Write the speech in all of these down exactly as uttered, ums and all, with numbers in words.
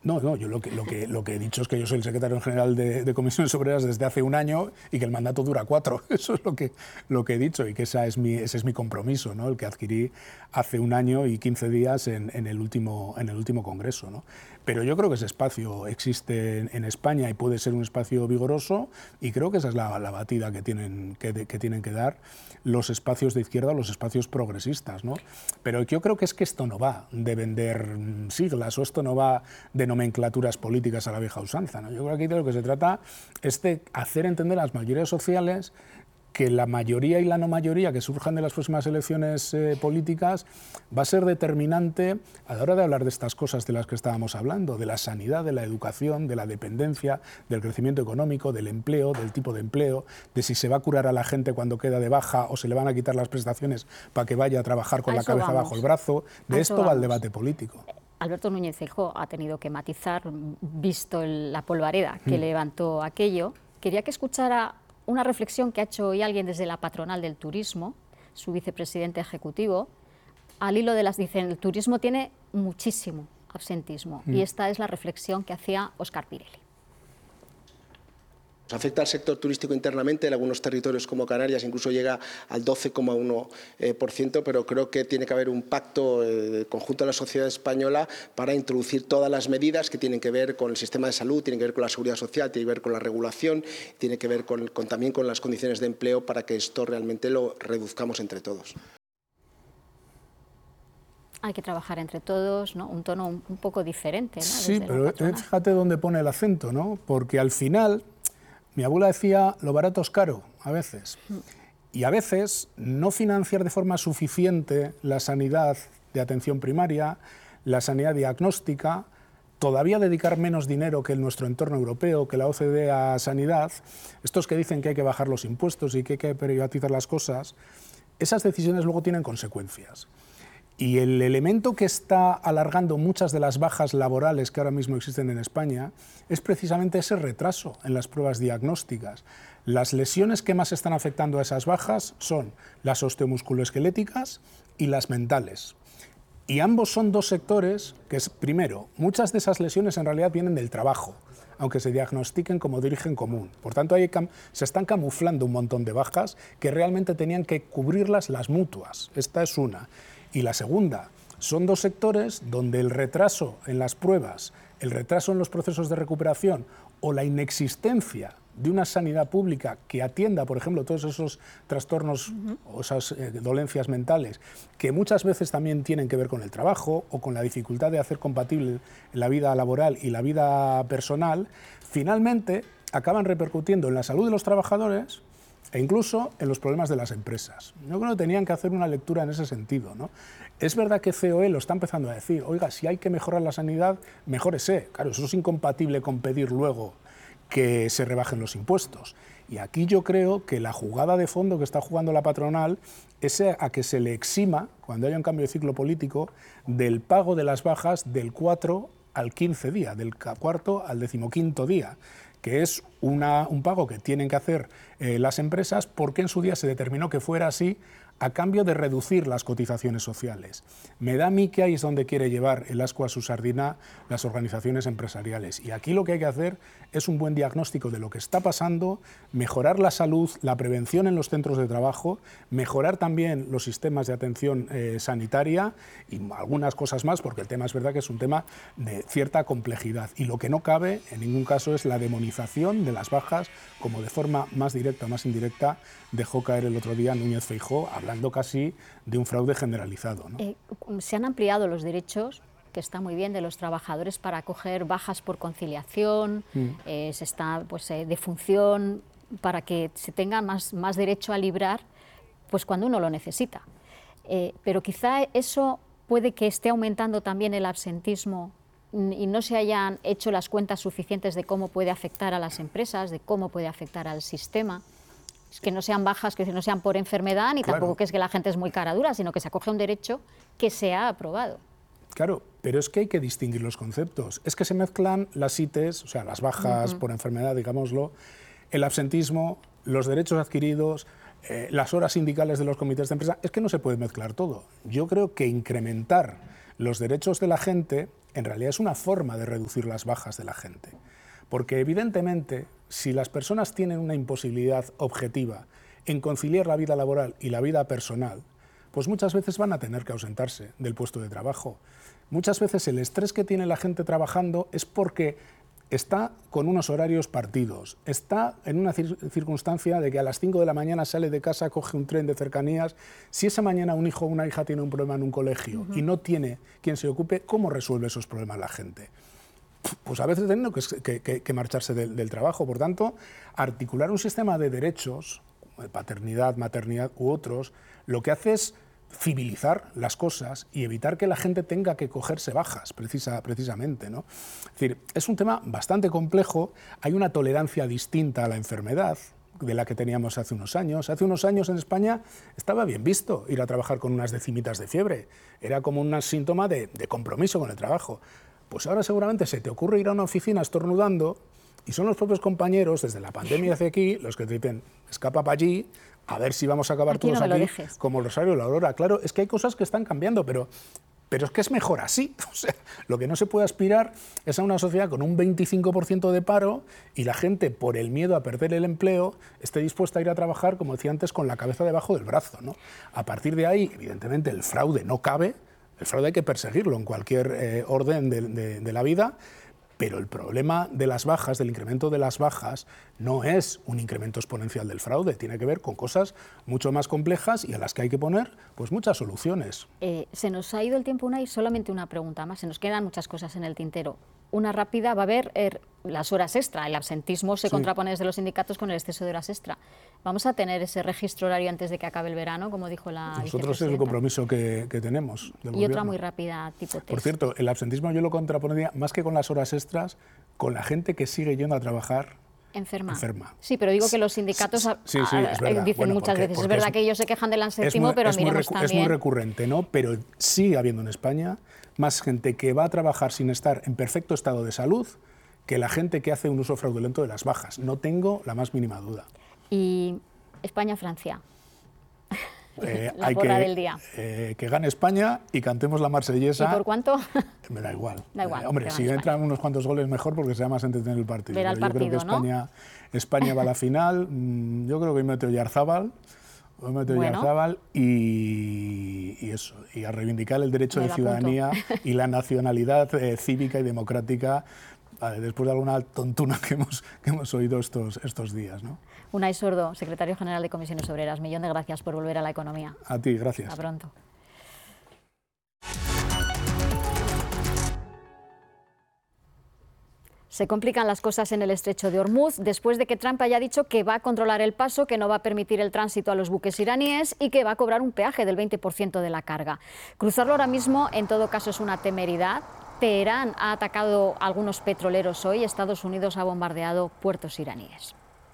No, no, yo lo que, lo, que, lo que he dicho es que yo soy el secretario general de, de Comisiones Obreras desde hace un año y que el mandato dura cuatro. Eso es lo que, lo que he dicho y que esa es mi, ese es mi compromiso, ¿no? El que adquirí hace un año y quince días en, en, el, último, en el último congreso, ¿no? Pero yo creo que ese espacio existe en, en España y puede ser un espacio vigoroso y creo que esa es la, la batida que tienen que, de, que tienen que dar los espacios de izquierda, los espacios progresistas, ¿no? Pero yo creo que es que esto no va de vender siglas o esto no va de nomenclaturas políticas a la vieja usanza, ¿no? Yo creo que aquí de lo que se trata es de hacer entender a las mayorías sociales que la mayoría y la no mayoría que surjan de las próximas elecciones eh, políticas va a ser determinante a la hora de hablar de estas cosas de las que estábamos hablando, de la sanidad, de la educación, de la dependencia, del crecimiento económico, del empleo, del tipo de empleo, de si se va a curar a la gente cuando queda de baja o se le van a quitar las prestaciones para que vaya a trabajar con la cabeza bajo el brazo. De esto va el debate político. Alberto Núñez Feijóo ha tenido que matizar, visto el, la polvareda que mm. levantó aquello. Quería que escuchara una reflexión que ha hecho hoy alguien desde la patronal del turismo, su vicepresidente ejecutivo, al hilo de las... Dicen, el turismo tiene muchísimo absentismo, mm. y esta es la reflexión que hacía Óscar Pirelli. Afecta al sector turístico internamente, en algunos territorios como Canarias incluso llega al doce coma uno por ciento, pero creo que tiene que haber un pacto eh, conjunto de la sociedad española para introducir todas las medidas que tienen que ver con el sistema de salud, tienen que ver con la seguridad social, tienen que ver con la regulación, tiene que ver con, con, también con las condiciones de empleo para que esto realmente lo reduzcamos entre todos. Hay que trabajar entre todos, ¿no? Un tono un, un poco diferente, ¿no? Sí, pero fíjate dónde pone el acento, ¿no? Porque al final... Mi abuela decía, lo barato es caro, a veces. Y a veces no financiar de forma suficiente la sanidad de atención primaria, la sanidad diagnóstica, todavía dedicar menos dinero que en nuestro entorno europeo, que la O C D E a sanidad, estos que dicen que hay que bajar los impuestos y que hay que privatizar las cosas, esas decisiones luego tienen consecuencias. Y el elemento que está alargando muchas de las bajas laborales que ahora mismo existen en España es precisamente ese retraso en las pruebas diagnósticas. Las lesiones que más están afectando a esas bajas son las osteomusculoesqueléticas y las mentales. Y ambos son dos sectores que, es, primero, muchas de esas lesiones en realidad vienen del trabajo, aunque se diagnostiquen como de origen común. Por tanto, hay, se están camuflando un montón de bajas que realmente tenían que cubrirlas las mutuas. Esta es una. Y la segunda, son dos sectores donde el retraso en las pruebas, el retraso en los procesos de recuperación o la inexistencia de una sanidad pública que atienda, por ejemplo, todos esos trastornos uh-huh. o esas eh, dolencias mentales, que muchas veces también tienen que ver con el trabajo o con la dificultad de hacer compatible la vida laboral y la vida personal, finalmente acaban repercutiendo en la salud de los trabajadores e incluso en los problemas de las empresas. Yo creo que tenían que hacer una lectura en ese sentido, ¿no? Es verdad que C O E lo está empezando a decir, oiga, si hay que mejorar la sanidad, mejórese. Claro, eso es incompatible con pedir luego que se rebajen los impuestos. Y aquí yo creo que la jugada de fondo que está jugando la patronal es a que se le exima, cuando haya un cambio de ciclo político, del pago de las bajas del cuatro al quince día, del cuarto al decimoquinto día, que es una, un pago que tienen que hacer eh, las empresas porque en su día se determinó que fuera así a cambio de reducir las cotizaciones sociales. Me da a mí que ahí es donde quiere llevar el ascua a su sardina las organizaciones empresariales. Y aquí lo que hay que hacer es un buen diagnóstico de lo que está pasando, mejorar la salud, la prevención en los centros de trabajo, mejorar también los sistemas de atención eh, sanitaria y algunas cosas más, porque el tema es verdad que es un tema de cierta complejidad. Y lo que no cabe en ningún caso es la demonización de las bajas, como de forma más directa o más indirecta dejó caer el otro día Núñez Feijóo, hablando casi de un fraude generalizado, ¿no? Eh, se han ampliado los derechos, que está muy bien, de los trabajadores para acoger bajas por conciliación, mm. eh, se está, pues, eh, de función, para que se tenga más, más derecho a librar pues, cuando uno lo necesita. Eh, pero quizá eso puede que esté aumentando también el absentismo y no se hayan hecho las cuentas suficientes de cómo puede afectar a las empresas, de cómo puede afectar al sistema. Es que no sean bajas, que no sean por enfermedad, ni claro. tampoco que es que la gente es muy cara dura, sino que se acoge un derecho que se ha aprobado. Claro, pero es que hay que distinguir los conceptos. Es que se mezclan las I T E S, o sea, las bajas uh-huh. por enfermedad, digámoslo, el absentismo, los derechos adquiridos, eh, las horas sindicales de los comités de empresa. Es que no se puede mezclar todo. Yo creo que incrementar los derechos de la gente en realidad es una forma de reducir las bajas de la gente. Porque evidentemente, si las personas tienen una imposibilidad objetiva en conciliar la vida laboral y la vida personal, pues muchas veces van a tener que ausentarse del puesto de trabajo. Muchas veces el estrés que tiene la gente trabajando es porque está con unos horarios partidos, está en una circunstancia de que a las cinco de la mañana sale de casa, coge un tren de cercanías. Si esa mañana un hijo o una hija tiene un problema en un colegio uh-huh. y no tiene quien se ocupe, ¿cómo resuelve esos problemas la gente? Pues a veces tienen que, que, que marcharse del, del trabajo. Por tanto, articular un sistema de derechos, de paternidad, maternidad u otros, lo que hace es civilizar las cosas y evitar que la gente tenga que cogerse bajas, precisa, precisamente, ¿no? Es decir, es un tema bastante complejo, hay una tolerancia distinta a la enfermedad de la que teníamos hace unos años. Hace unos años en España estaba bien visto ir a trabajar con unas decimitas de fiebre, era como un síntoma de, de compromiso con el trabajo. Pues ahora seguramente se te ocurre ir a una oficina estornudando y son los propios compañeros, desde la pandemia hacia aquí, los que te dicen, escapa para allí, a ver si vamos a acabar aquí todos no aquí, como el Rosario de la Aurora. Claro, es que hay cosas que están cambiando, pero, pero es que es mejor así. O sea, lo que no se puede aspirar es a una sociedad con un veinticinco por ciento de paro y la gente, por el miedo a perder el empleo, esté dispuesta a ir a trabajar, como decía antes, con la cabeza debajo del brazo, ¿no? A partir de ahí, evidentemente, el fraude no cabe, el fraude hay que perseguirlo en cualquier eh, orden de, de, de la vida. Pero el problema de las bajas, del incremento de las bajas, no es un incremento exponencial del fraude, tiene que ver con cosas mucho más complejas y a las que hay que poner pues, muchas soluciones. Eh, se nos ha ido el tiempo, Unai, solamente una pregunta más, se nos quedan muchas cosas en el tintero. Una rápida, va a haber er, las horas extra, el absentismo se sí. contrapone desde los sindicatos con el exceso de horas extra. ¿Vamos a tener ese registro horario antes de que acabe el verano, como dijo la Nosotros es el compromiso que, que tenemos. Del y gobierno. Otra muy rápida, tipo test. Por cierto, el absentismo yo lo contrapondría más que con las horas extras, con la gente que sigue yendo a trabajar enferma. enferma. Sí, pero digo que los sindicatos sí, sí, sí, es verdad. dicen bueno, muchas porque, veces, porque es verdad es, que ellos se quejan del absentismo, pero miremos también. Es muy recurrente, ¿no? Pero sigue habiendo en España más gente que va a trabajar sin estar en perfecto estado de salud que la gente que hace un uso fraudulento de las bajas. No tengo la más mínima duda. Y España-Francia. Eh, la hay porra que, del día. Eh, que gane España y cantemos la marsellesa. ¿Y por cuánto? Me da igual. Da igual eh, hombre, si entran España. unos cuantos goles mejor porque sea más entretenido el partido. Verá el partido, yo creo que España, ¿no? España va a la final. Yo creo que hoy mete Oyarzábal. Hoy mete bueno. Oyarzábal y, y eso. Y a reivindicar el derecho Me de ciudadanía y la nacionalidad eh, cívica y democrática vale, después de alguna tontuna que hemos, que hemos oído estos, estos días, ¿no? Unai Sordo, secretario general de Comisiones Obreras, millón de gracias por volver a la economía. A ti, gracias. Hasta pronto. Se complican las cosas en el estrecho de Hormuz después de que Trump haya dicho que va a controlar el paso, que no va a permitir el tránsito a los buques iraníes y que va a cobrar un peaje del veinte por ciento de la carga. Cruzarlo ahora mismo, en todo caso, es una temeridad. Teherán ha atacado a algunos petroleros hoy, Estados Unidos ha bombardeado puertos iraníes.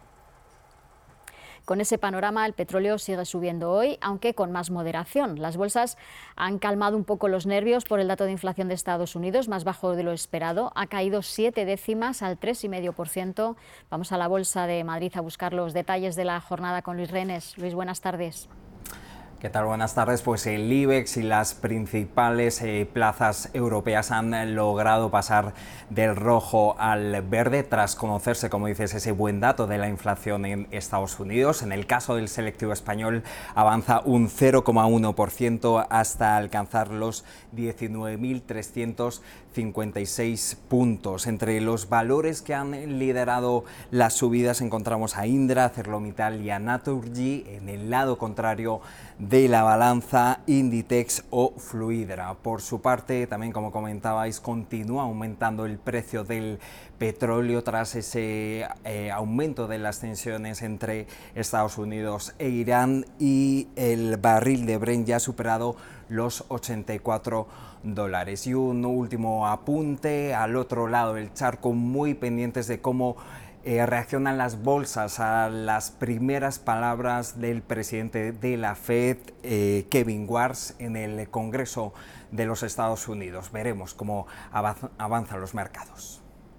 Con ese panorama, el petróleo sigue subiendo hoy, aunque con más moderación. Las bolsas han calmado un poco los nervios por el dato de inflación de Estados Unidos, más bajo de lo esperado. Ha caído siete décimas al tres coma cinco por ciento. Vamos a la Bolsa de Madrid a buscar los detalles de la jornada con Luis Renes. Luis, buenas tardes. ¿Qué tal? Buenas tardes. Pues el IBEX y las principales eh, plazas europeas han logrado pasar del rojo al verde tras conocerse, como dices, ese buen dato de la inflación en Estados Unidos. En el caso del selectivo español avanza un cero coma uno por ciento hasta alcanzar los diecinueve mil trescientos cincuenta y seis puntos. Entre los valores que han liderado las subidas encontramos a Indra, ArcelorMittal y a Naturgy. En el lado contrario de la balanza, Inditex o Fluidra. Por su parte, también como comentabais, continúa aumentando el precio del petróleo tras ese eh, aumento de las tensiones entre Estados Unidos e Irán, y el barril de Brent ya ha superado los ochenta y cuatro dólares. Y un último apunte, al otro lado del charco, muy pendientes de cómo Eh, reaccionan las bolsas a las primeras palabras del presidente de la Fed, eh, Kevin Warsh, en el Congreso de los Estados Unidos. Veremos cómo avanza, avanzan los mercados.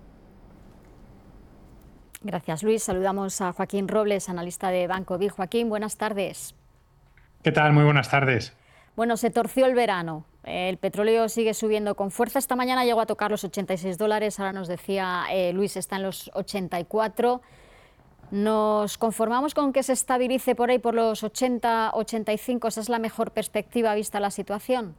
Gracias, Luis. Saludamos a Joaquín Robles, analista de Banco Vic. Joaquín, buenas tardes. ¿Qué tal? Muy buenas tardes. Bueno, se torció el verano El petróleo sigue subiendo con fuerza. Esta mañana llegó a tocar los ochenta y seis dólares, ahora nos decía eh, Luis, está en los ochenta y cuatro. ¿Nos conformamos con que se estabilice por ahí por los ochenta, ochenta y cinco? ¿Esa es la mejor perspectiva vista la situación?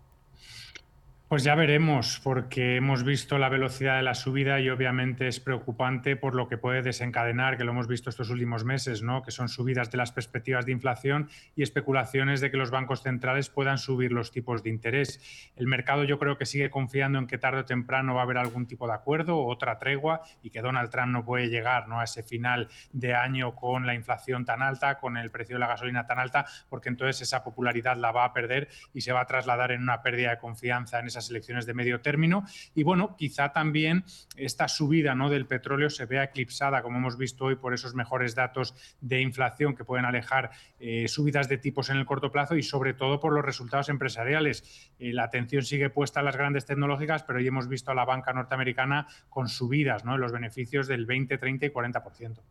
Pues ya veremos, porque hemos visto la velocidad de la subida y obviamente es preocupante por lo que puede desencadenar, que lo hemos visto estos últimos meses, ¿no? Que son subidas de las perspectivas de inflación y especulaciones de que los bancos centrales puedan subir los tipos de interés. El mercado yo creo que sigue confiando en que tarde o temprano va a haber algún tipo de acuerdo o otra tregua y que Donald Trump no puede llegar, ¿no?, a ese final de año con la inflación tan alta, con el precio de la gasolina tan alta, porque entonces esa popularidad la va a perder y se va a trasladar en una pérdida de confianza en esas elecciones de medio término. Y bueno, quizá también esta subida, ¿no?, del petróleo se vea eclipsada, como hemos visto hoy, por esos mejores datos de inflación que pueden alejar eh, subidas de tipos en el corto plazo y sobre todo por los resultados empresariales. Eh, la atención sigue puesta en las grandes tecnológicas, pero hoy hemos visto a la banca norteamericana con subidas, ¿no?, en los beneficios del veinte, treinta y cuarenta por ciento.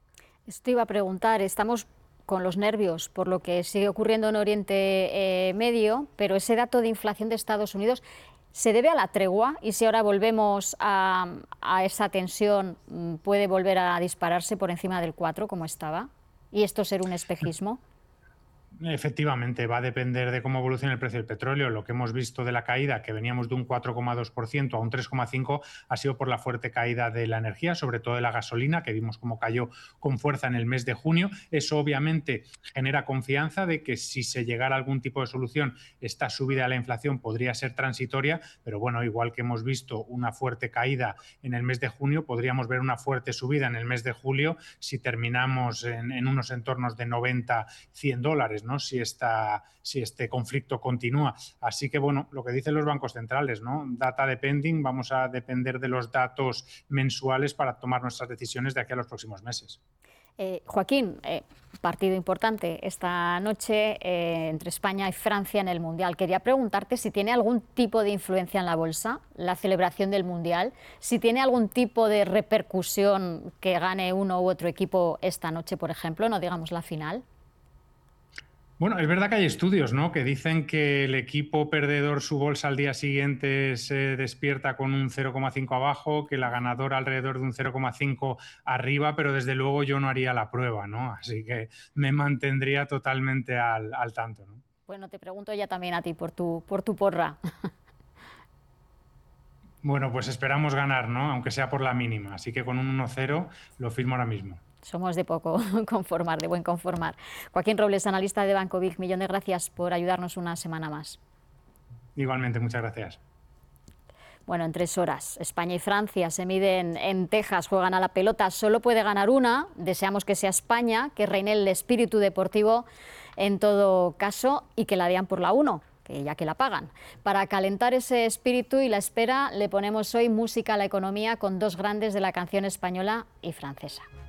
Esto iba a preguntar, estamos con los nervios por lo que sigue ocurriendo en Oriente eh, Medio, pero ese dato de inflación de Estados Unidos se debe a la tregua, y si ahora volvemos a, a esa tensión, puede volver a dispararse por encima del cuatro como estaba, y esto ser un espejismo. Efectivamente, va a depender de cómo evolucione el precio del petróleo. Lo que hemos visto de la caída, que veníamos de un cuatro coma dos por ciento a un tres coma cinco por ciento, ha sido por la fuerte caída de la energía, sobre todo de la gasolina, que vimos cómo cayó con fuerza en el mes de junio. Eso obviamente genera confianza de que si se llegara a algún tipo de solución, esta subida de la inflación podría ser transitoria, pero bueno, igual que hemos visto una fuerte caída en el mes de junio, podríamos ver una fuerte subida en el mes de julio si terminamos en, en unos entornos de noventa, cien dólares, ¿no?, si, esta, si este conflicto continúa. Así que, bueno, lo que dicen los bancos centrales, ¿no?, data depending, vamos a depender de los datos mensuales para tomar nuestras decisiones de aquí a los próximos meses. Eh, Joaquín, eh, partido importante esta noche eh, entre España y Francia en el Mundial. Quería preguntarte si tiene algún tipo de influencia en la bolsa, la celebración del Mundial, si tiene algún tipo de repercusión que gane uno u otro equipo esta noche, por ejemplo, no digamos la final. Bueno, es verdad que hay estudios, ¿no?, que dicen que el equipo perdedor, su bolsa al día siguiente se despierta con un cero coma cinco abajo, que la ganadora alrededor de un cero coma cinco arriba, pero desde luego yo no haría la prueba, ¿no? Así que me mantendría totalmente al, al tanto, ¿no? Bueno, te pregunto ya también a ti por tu, por tu porra. Bueno, pues esperamos ganar, ¿no?, aunque sea por la mínima. Así que con un uno cero lo firmo ahora mismo. Somos de poco conformar, de buen conformar. Joaquín Robles, analista de Banco Vic, millón de gracias por ayudarnos una semana más. Igualmente, muchas gracias. Bueno, en tres horas, España y Francia se miden en Texas, juegan a la pelota, solo puede ganar una, deseamos que sea España, que reine el espíritu deportivo en todo caso y que la vean por la uno, que ya que la pagan. Para calentar ese espíritu y la espera, le ponemos hoy música a la economía con dos grandes de la canción española y francesa.